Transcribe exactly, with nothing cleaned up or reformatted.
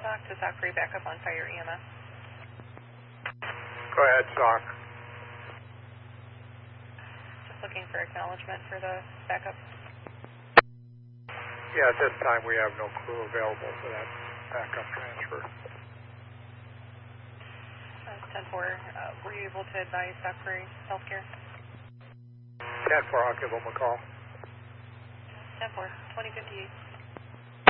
Sock to Sock three backup on fire E M S. Go ahead, Sock. Just looking for acknowledgement for the backup. Yeah, at this time we have no crew available for that backup transfer. ten four, uh, were you able to advise Sock three Healthcare? ten four, I'll give them a call. ten four, twenty fifty-eight.